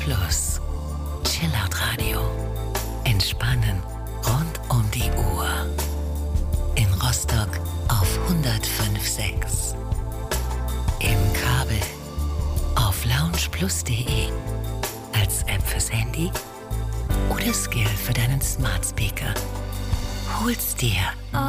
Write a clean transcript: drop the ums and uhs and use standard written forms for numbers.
Plus. Chillout Radio. Entspannen rund um die Uhr. In Rostock auf 105.6. Im Kabel auf loungeplus.de. Als App fürs Handy oder Skill für deinen Smart Speaker. Hol's dir